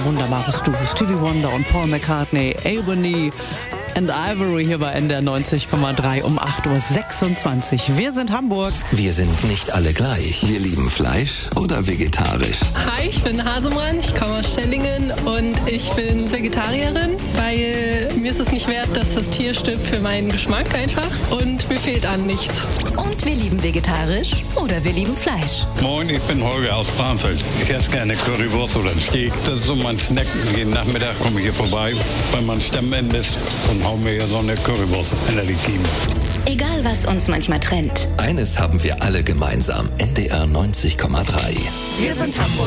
wunderbares Duo. Stevie Wonder und Paul McCartney, Ebony and Ivory hier bei NDR 90,3 um 8.26 Uhr. Wir sind Hamburg. Wir sind nicht alle gleich. Wir lieben Fleisch oder vegetarisch. Hi, ich bin Hasemran, ich komme aus Stellingen und ich bin Vegetarierin, weil mir ist es nicht wert, dass das Tier stirbt für meinen Geschmack einfach und mir fehlt an nichts. Und wir lieben vegetarisch oder wir lieben Fleisch. Moin, ich bin Holger aus Bramfeld. Ich esse gerne Currywurst oder einen Steak. Das ist so mein Snack. Jeden Nachmittag komme ich hier vorbei, bei meinem Stammend ist und hau mir hier so eine Currywurst in der Likim. Egal, was uns manchmal trennt. Eines haben wir alle gemeinsam. NDR 90,3. Wir sind Hamburg.